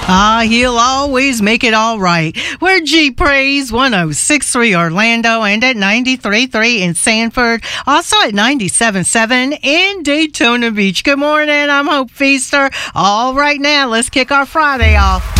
He'll always make it all right. We're G Praise 106.3 Orlando and at 93.3 in Sanford. Also at 97.7 in Daytona Beach. Good morning. I'm Hope Feaster. All right, now let's kick our Friday off.